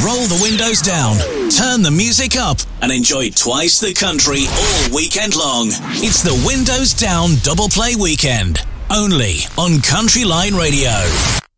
roll the windows down, turn the music up, and enjoy twice the country all weekend long. It's the Windows Down Double Play Weekend, only on Country Line Radio.